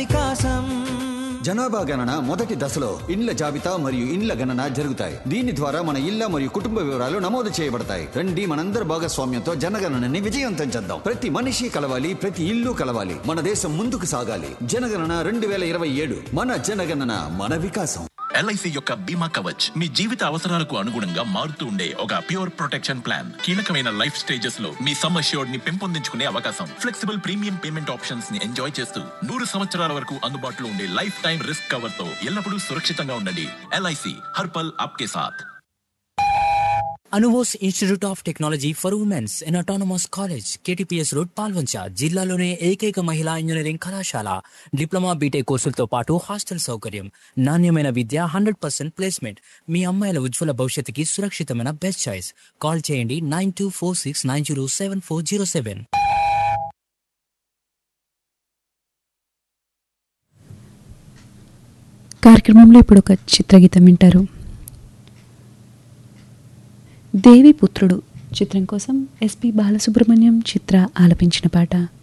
వికాసం. జనాభా గణన మొదటి దశలో ఇండ్ల జాబితా మరియు ఇండ్ల గణన జరుగుతాయి. దీని ద్వారా మన ఇళ్ల మరియు కుటుంబ వివరాలు నమోదు చేయబడతాయి. రండి, మనందరి భాగస్వామ్యంతో జనగణనని విజయవంతం చేద్దాం. ప్రతి మనిషి కలవాలి, ప్రతి ఇల్లు కలవాలి. మన దేశం ముందుకు సాగాలి. జనగణన 2027. మన జనగణన, మన వికాసం. LIC యొక్క బీమా కవచ్ మీ జీవిత అవసరాలకు అనుగుణంగా మారుతూ ఉండే ఒక ప్యూర్ ప్రొటెక్షన్ ప్లాన్. కీలకమైన లైఫ్ స్టేజెస్ లో మీ సమ్ అష్యూర్డ్ ని పెంపొందించుకునే అవకాశం. ఫ్లెక్సిబుల్ ప్రీమియం పేమెంట్ ఆప్షన్స్ ని ఎంజాయ్ చేస్తూ 100 సంవత్సరాల వరకు అందుబాటులో ఉండే లైఫ్ టైం రిస్క్ కవర్ తో ఎల్లప్పుడూ సురక్షితంగా ఉండండి. LIC హర్ పల్ ఆప్కే సాథ్. Anubose institute of technology for women's in autonomous college, KTPS road, Palvancha. జిల్లాలోనే ఏకైక మహిళా ఇంజనీరింగ్ కళాశాల. డిప్లొమా, బీటెక్ కోర్సులతో పాటు హాస్టల్ సౌకర్యం, నాణ్యమైన విద్య, 100% ప్లేస్మెంట్. మీ అమ్మాయిల ఉజ్వల భవిష్యత్తుకి సురక్షితమైన బెస్ట్ చాయిస్. కాల్ చేయండి 9246907407. కార్యక్రమంలో ఇప్పుడు ఒక చిత్రగీతం వింటారు. దేవి పుత్రుడు చిత్రం కోసం SP బాలసుబ్రహ్మణ్యం, చిత్ర ఆలపించిన పాట.